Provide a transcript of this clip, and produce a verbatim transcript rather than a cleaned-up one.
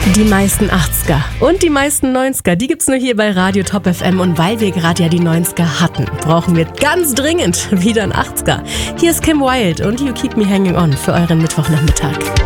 Die meisten achtziger und die meisten neunziger, die gibt's nur hier bei Radio Top F M. Und weil wir gerade ja die neunziger hatten, brauchen wir ganz dringend wieder einen achtziger. Hier ist Kim Wilde und You Keep Me Hanging On für euren Mittwochnachmittag.